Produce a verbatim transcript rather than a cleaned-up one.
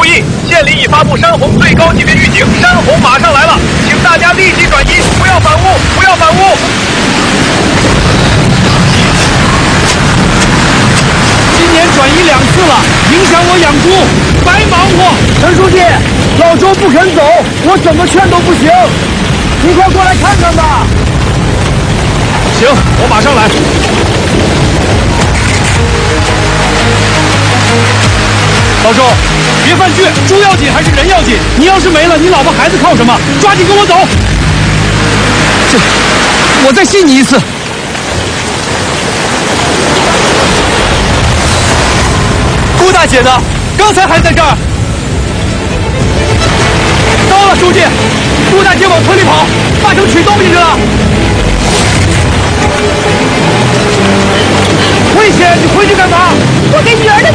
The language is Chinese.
注意，县里已发布山洪最高级别预警，山洪马上来了，请大家立即转移，不要反屋，不要反屋。 今年转移两次了，影响我养猪，白忙活。 陈书记，老周不肯走，我怎么劝都不行，你快过来看看吧。 行，我马上来。老周，别犯倔，猪要紧还是人要紧？你要是没了，你老婆孩子靠什么？抓紧跟我走。这，我再信你一次。顾大姐呢？刚才还在这儿。糟了，书记，顾大姐往村里跑，八成取东西去了。危险！你回去干嘛？ 我给女儿的